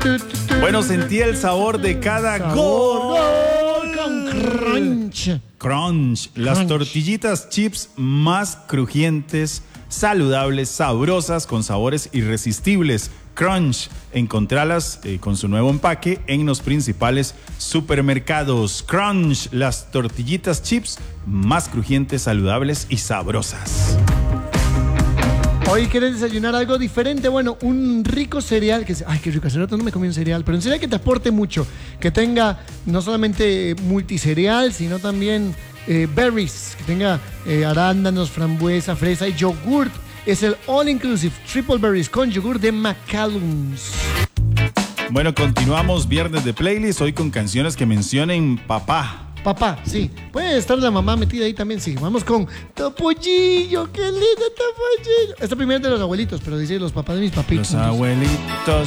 Bueno, sentí el sabor de cada gol. Con crunch. Crunch. Las Crunch. tortillitas chips más crujientes, saludables, sabrosas, con sabores irresistibles. Crunch. Encontralas con su nuevo empaque en los principales supermercados. Crunch. Las tortillitas chips más crujientes, saludables y sabrosas. Hoy quieres desayunar algo diferente, bueno, un rico cereal, ay, qué rico, hace rato no me comí un cereal, pero un cereal que te aporte mucho, que tenga no solamente multicereal, sino también berries, que tenga arándanos, frambuesa, fresa y yogurt. Es el All Inclusive Triple Berries con yogur de McCallum's. Bueno, continuamos viernes de playlist, hoy con canciones que mencionen papá. Papá, sí. Puede estar la mamá metida ahí también, sí. Vamos con Topollillo, qué lindo Topollillo. Esta primera es de los abuelitos, pero dice los papás de mis papitos. Los abuelitos